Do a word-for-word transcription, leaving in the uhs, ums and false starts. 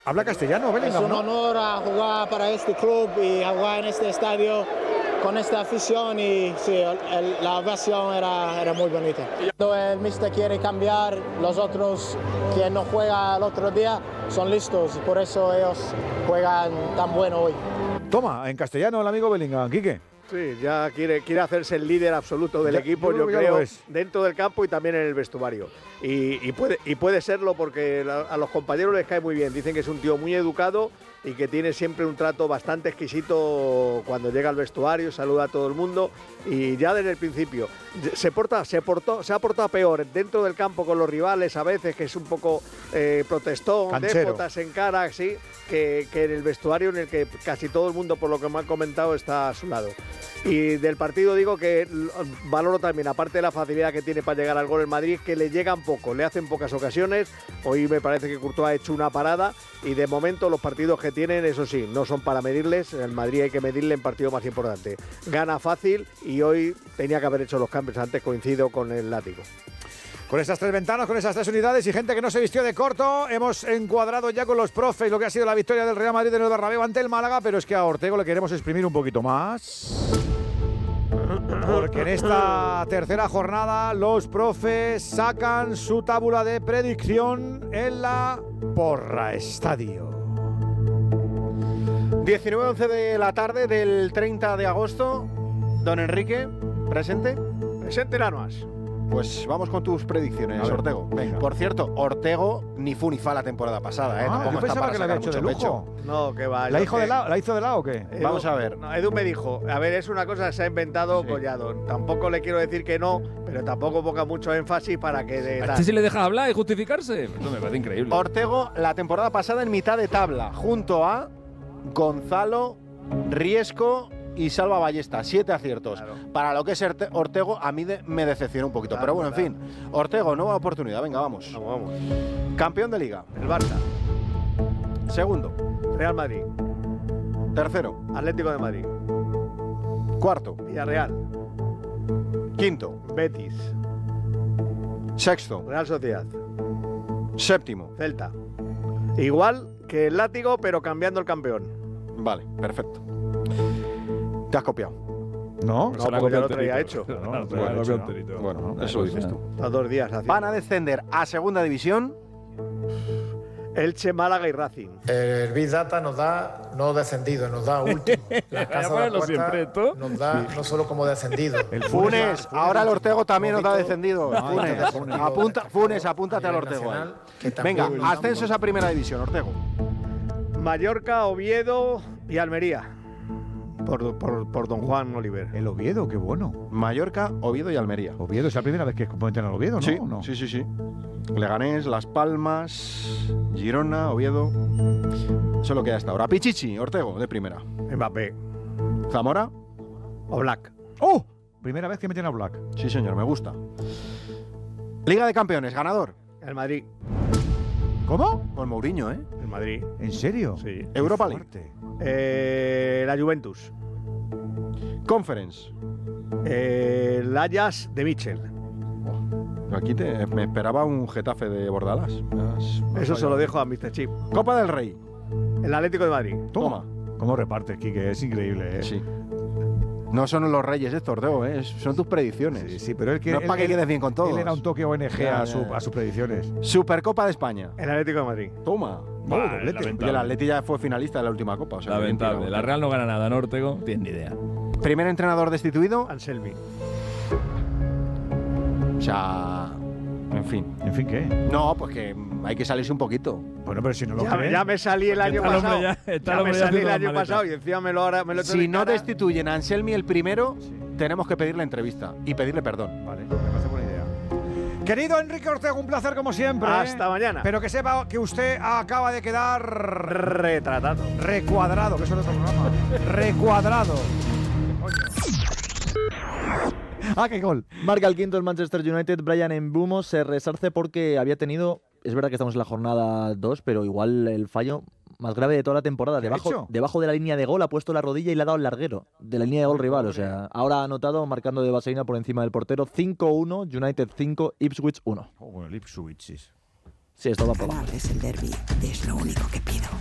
Habla castellano, Bellingham, Es un ¿no? honor a jugar para este club y a jugar en este estadio con esta afición y sí, el, la ovación era, era muy bonita. Cuando el míster quiere cambiar, los otros que no juegan el otro día son listos, por eso ellos juegan tan bueno hoy. Toma, en castellano el amigo Bellingham, Quique. Sí, ya quiere, quiere hacerse el líder absoluto del Ya, equipo, yo yo creo creo, que ya lo es. dentro del campo y también en el vestuario. Y, y, puede, y puede serlo porque la, a los compañeros les cae muy bien. Dicen que es un tío muy educado y que tiene siempre un trato bastante exquisito cuando llega al vestuario, saluda a todo el mundo y ya desde el principio se porta, se portó, se ha portado peor dentro del campo con los rivales a veces, que es un poco eh, protestón, Canchero. déjotas en cara, sí, que, que en el vestuario en el que casi todo el mundo, por lo que me han comentado, está a su lado. Y del partido digo que valoro también, aparte de la facilidad que tiene para llegar al gol el Madrid, que le llegan poco, le hacen pocas ocasiones. Hoy me parece que Courtois ha hecho una parada y de momento los partidos que tienen, eso sí, no son para medirles. El Madrid hay que medirle en partido más importante. Gana fácil y hoy tenía que haber hecho los cambios antes, coincido con el látigo. Con estas tres ventanas, con esas tres unidades y gente que no se vistió de corto, hemos encuadrado ya con los profes lo que ha sido la victoria del Real Madrid en el Bernabéu ante el Málaga, pero es que a Ortego le queremos exprimir un poquito más. Porque en esta tercera jornada los profes sacan su tabla de predicción en la Porra Estadio. diecinueve once de la tarde del treinta de agosto. Don Enrique, ¿presente? Presente, Lanuas. Pues vamos con tus predicciones, A ver, Ortego. venga. Por cierto, Ortego ni fu ni fa la temporada pasada, ¿eh? Ah, Tampoco yo está pensaba para que la había sacar hecho de mucho lujo. pecho. No, que va. ¿La, yo hijo que- de la, ¿La hizo de lado o qué? Edu- Vamos a ver. No, Edu me dijo, a ver, es una cosa que se ha inventado Sí. Collado. Tampoco le quiero decir que no, pero tampoco ponga mucho énfasis para que de ¿A tal. este se le deja hablar y justificarse? Esto me parece increíble. Ortego, la temporada pasada en mitad de tabla, junto a Gonzalo, Riesco y Salva Ballesta. Siete aciertos. Claro. Para lo que es Orte- Ortego, a mí de- me decepcionó un poquito. Claro, Pero bueno, claro. en fin. Ortego, nueva oportunidad. Venga, vamos. Vamos, vamos. Campeón de Liga. El Barça, Segundo. Real Madrid, Tercero. Atlético de Madrid, Cuarto. Villarreal, Quinto. Betis, Sexto. Real Sociedad, Séptimo. Celta. Igual que el látigo, pero cambiando el campeón. Vale, perfecto. Te has copiado. ¿No? No, porque ya lo traía hecho. No, No, no, no, te lo no, copio no. enterito. Bueno, No, eso lo dices no. tú. Los dos días haciendo. Van a descender a Segunda División. Elche, Málaga y Racing. El Big Data nos da no descendido, nos da último. La casa de la ponerlo cuarta siempre, ¿esto? nos da no solo como descendido. El Funes, ahora el Ortego también nos ha Poquito- descendido. No, Funes, entonces, Funes. apunta, Funes, apúntate A al nivel Ortego. ahí. nacional, que también Venga, estamos- ascensos a Primera División, Ortego. Mallorca, Oviedo y Almería. Por, por, por Don Juan Oliver. El Oviedo, qué bueno. Mallorca, Oviedo y Almería. Oviedo es la primera vez que cometen al Oviedo, ¿no? Sí, ¿O no? sí, sí, sí. Leganés, Las Palmas, Girona, Oviedo. Eso es lo que hay hasta ahora. Pichichi, Ortego, de primera. Mbappé. Zamora. O Black. ¡Oh! Primera vez que meten a Black. Sí, señor, me gusta. Liga de Campeones, ganador. El Madrid. ¿Cómo? Con Mourinho, ¿eh? El Madrid. ¿En serio? Sí. Europa League. Fuerte. Eh, la Juventus. Conference. Eh, el Ajax de Michel. Aquí te, me esperaba un Getafe de Bordalás. Me has- me has Eso se fallado. lo dejo a mister Chip. Copa del Rey. El Atlético de Madrid. Toma. ¿Cómo repartes, Quique? Es increíble, ¿eh? Sí. No son los reyes estos, Ortego, ¿eh? son tus predicciones. Sí, sí, pero él que No es para que quedes bien con todos. Él era un toque O N G Ya, a, ya, su- ya. a sus predicciones. Supercopa de España. El Atlético de Madrid. Toma. Vale, doblete. lamentable. Y el Atleti ya fue finalista de la última copa. O sea, bien Lamentable. tirado. La Real no gana nada, ¿no, Ortego? Tiene ni idea. Primer entrenador destituido. Anselmi. O sea, en fin. En fin, ¿qué? No, pues que hay que salirse un poquito. Bueno, pero si no lo Ya, creen. ya me salí el año está el hombre pasado. ya- está el Ya hombre me ya salí el haciendo año las maletas. pasado y encima me lo, ahora, me lo echo Si en no cara. destituyen a Anselmi el primero, tenemos que pedirle entrevista y pedirle perdón. Vale, me parece buena idea. Querido Enrique Ortega, un placer como siempre. ¿eh? Hasta mañana. Pero que sepa que usted acaba de quedar Retratado. recuadrado, que eso es otro programa. Recuadrado. Ah, qué gol. Marca el quinto el Manchester United. Brian Mbeumo se resarce porque había tenido, es verdad que estamos en la jornada dos, pero igual el fallo más grave de toda la temporada. ¿Qué ha Debajo, hecho? debajo de la línea de gol ha puesto la rodilla y le ha dado el larguero de la línea de gol rival. O sea, ahora ha anotado marcando de vaselina por encima del portero. cinco uno, United cinco, Ipswich uno. Oh, bueno, el Ipswich, sí. Sí, esto va por Ganar es el derbi, es lo único que pido.